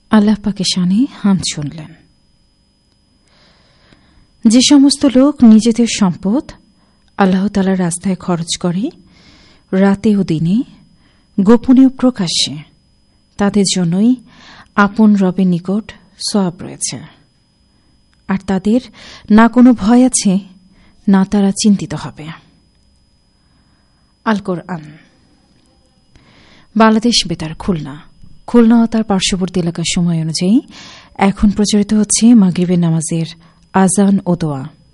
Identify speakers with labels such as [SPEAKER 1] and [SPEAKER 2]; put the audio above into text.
[SPEAKER 1] আল্লাহ পাকের শানে হামদ শুনলেন। যে সমস্ত লোক নিজেদের সম্পদ আল্লাহ তাআলার রাস্তায় খরচ করে, রাতে ও দিনে, গোপনে ও প্রকাশ্যে, তাদের জন্যই আপন রবের নিকট সওয়াব রয়েছে। আর তাদের না কোনো ভয় আছে, না তারা চিন্তিত হবে। আল কোরআন। বাংলাদেশ বেতার খুলনা ও তার পার্শ্ববর্তী এলাকার সময় অনুযায়ী এখন প্রচারিত হচ্ছে মাগরিবের নামাজের আজান ও দোয়া।